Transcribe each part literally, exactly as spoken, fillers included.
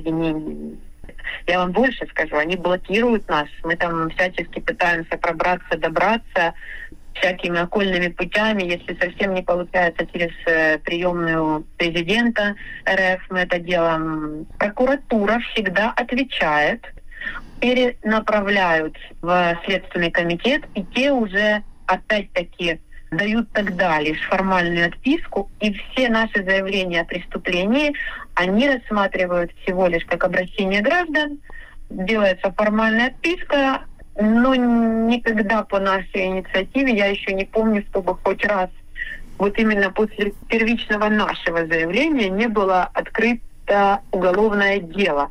и не... Я вам больше скажу, они блокируют нас. Мы там всячески пытаемся пробраться, добраться всякими окольными путями. Если совсем не получается через э, приемную президента РФ, мы это делаем. Прокуратура всегда отвечает, перенаправляют в Следственный комитет, и те уже опять-таки дают тогда лишь формальную отписку, и все наши заявления о преступлении они рассматривают всего лишь как обращение граждан, делается формальная отписка, но никогда по нашей инициативе я еще не помню, чтобы хоть раз вот именно после первичного нашего заявления не было открыто уголовное дело.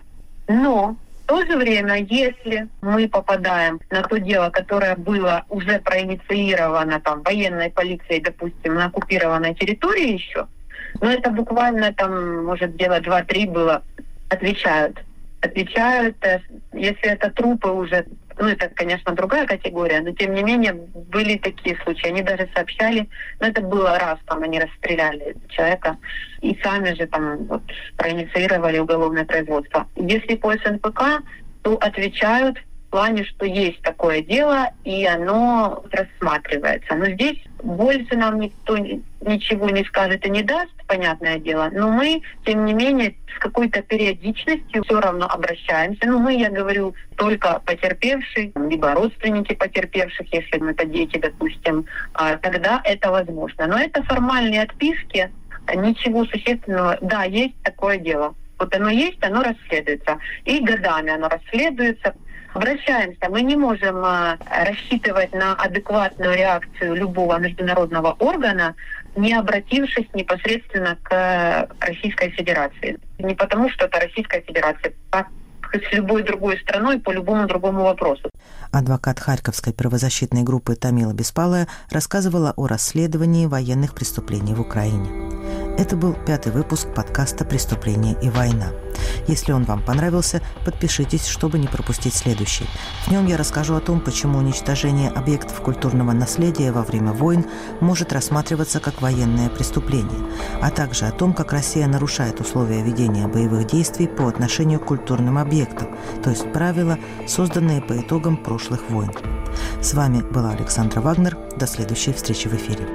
Но в то же время, если мы попадаем на то дело, которое было уже проинициировано там военной полицией, допустим, на оккупированной территории еще, но это буквально там, может, дело два-три было, отвечают. Отвечают, если это трупы уже, ну это, конечно, другая категория, но тем не менее были такие случаи. Они даже сообщали, но это было раз, там они расстреляли человека и сами же там вот проинициировали уголовное производство. Если по СНПК, то отвечают в плане, что есть такое дело, и оно рассматривается. Но здесь больше нам никто ничего не скажет и не даст, понятное дело, но мы, тем не менее, с какой-то периодичностью все равно обращаемся. Ну, мы, я говорю, только потерпевшие, либо родственники потерпевших, если это дети, допустим, тогда это возможно. Но это формальные отписки, ничего существенного. Да, есть такое дело. Вот оно есть, оно расследуется. И годами оно расследуется. Обращаемся. Мы не можем э, рассчитывать на адекватную реакцию любого международного органа, не обратившись непосредственно к Российской Федерации. Не потому, что это Российская Федерация, а с любой другой страной по любому другому вопросу. Адвокат Харьковской правозащитной группы Тамила Беспалая рассказывала о расследовании военных преступлений в Украине. Это был пятый выпуск подкаста «Преступление и война». Если он вам понравился, подпишитесь, чтобы не пропустить следующий. В нем я расскажу о том, почему уничтожение объектов культурного наследия во время войн может рассматриваться как военное преступление, а также о том, как Россия нарушает условия ведения боевых действий по отношению к культурным объектам, то есть правила, созданные по итогам прошлых войн. С вами была Александра Вагнер. До следующей встречи в эфире.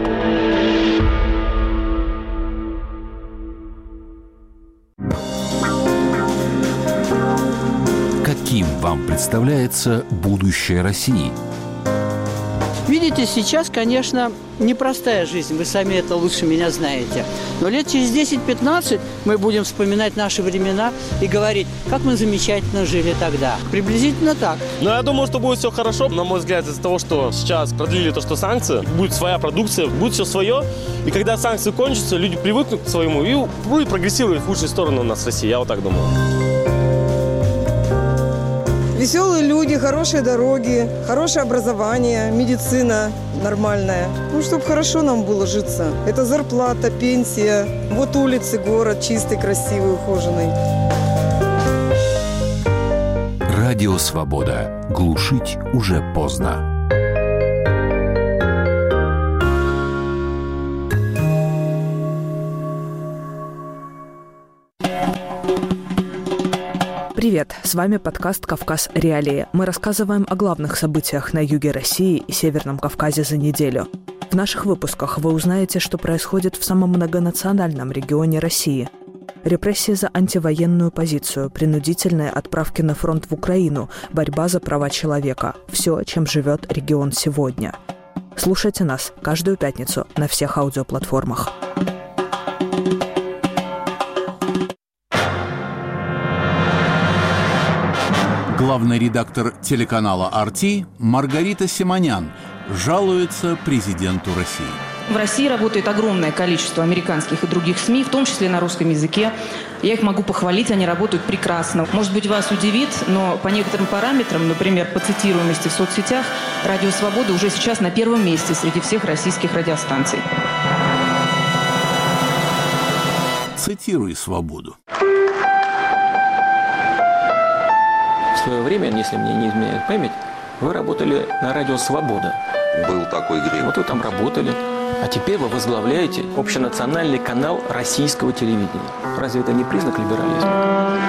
Каким вам представляется будущее России? Видите, сейчас, конечно, непростая жизнь, вы сами это лучше меня знаете. Но лет через десять-пятнадцать мы будем вспоминать наши времена и говорить, как мы замечательно жили тогда. Приблизительно так. Но я думаю, что будет все хорошо. На мой взгляд, из-за того, что сейчас продлили то, что санкции, будет своя продукция, будет все свое. И когда санкции кончатся, люди привыкнут к своему и будет прогрессировать в лучшую сторону у нас в России. Я вот так думаю. Веселые люди, хорошие дороги, хорошее образование, медицина нормальная. Ну, чтобы хорошо нам было житься. Это зарплата, пенсия. Вот улицы, город чистый, красивый, ухоженный. Радио «Свобода». Глушить уже поздно. Привет, с вами подкаст «Кавказ. Реалии». Мы рассказываем о главных событиях на юге России и Северном Кавказе за неделю. В наших выпусках вы узнаете, что происходит в самом многонациональном регионе России. Репрессии за антивоенную позицию, принудительные отправки на фронт в Украину, борьба за права человека – все, чем живет регион сегодня. Слушайте нас каждую пятницу на всех аудиоплатформах. Главный редактор телеканала ар ти Маргарита Симонян жалуется президенту России. В России работает огромное количество американских и других СМИ, в том числе на русском языке. Я их могу похвалить, они работают прекрасно. Может быть, вас удивит, но по некоторым параметрам, например, по цитируемости в соцсетях, «Радио Свобода» уже сейчас на первом месте среди всех российских радиостанций. Цитируй «Свободу». В свое время, если мне не изменяет память, вы работали на радио «Свобода». Был такой грех. Вот вы там работали. А теперь вы возглавляете общенациональный канал российского телевидения. Разве это не признак либерализма?